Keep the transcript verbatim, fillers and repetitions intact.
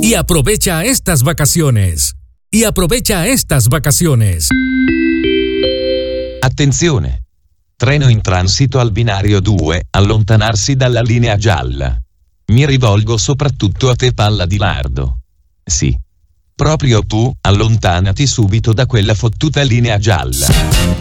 Y aprovecha estas vacaciones. Y aprovecha estas vacaciones. Attenzione! Treno in transito al binario due, allontanarsi dalla linea gialla. Mi rivolgo soprattutto a te, palla di lardo. Sì. Proprio tu, allontanati subito da quella fottuta linea gialla.